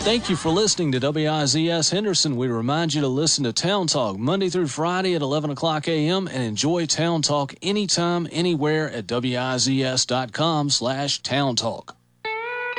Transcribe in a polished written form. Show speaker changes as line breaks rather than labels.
Thank you for listening to WIZS Henderson. We remind you to listen to Town Talk Monday through Friday at 11 o'clock a.m. and enjoy Town Talk anytime, anywhere at WIZS.com/Town Talk.